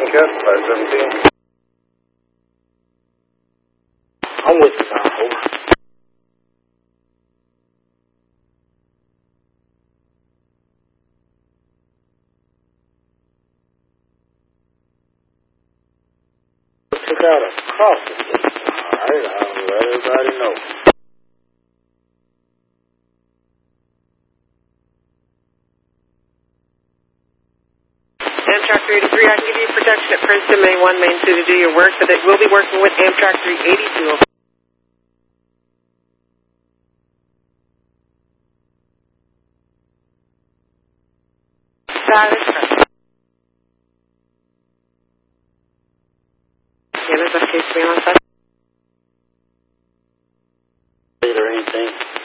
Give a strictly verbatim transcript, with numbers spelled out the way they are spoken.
Connecticut, Pleasanton. I'm with you, Tom. Over. Took out a crossing. All right, I'll let everybody know. Amtrak three eighty-three, I can give you protection at Princeton, Main one, Main two to do your work, but it will be working with Amtrak three eighty-two. That is correct. Yeah, there's a case to be on site. Or anything.